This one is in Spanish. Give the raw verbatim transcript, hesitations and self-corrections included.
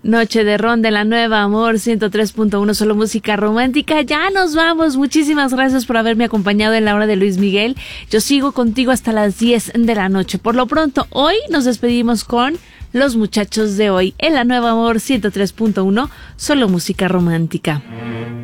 Noche de Ron de la Nueva Amor ciento tres punto uno, solo música romántica. Ya nos vamos. Muchísimas gracias por haberme acompañado en la hora de Luis Miguel. Yo sigo contigo hasta las diez de la noche. Por lo pronto, hoy nos despedimos con Los Muchachos de Hoy en la Nueva Amor ciento tres punto uno, solo música romántica.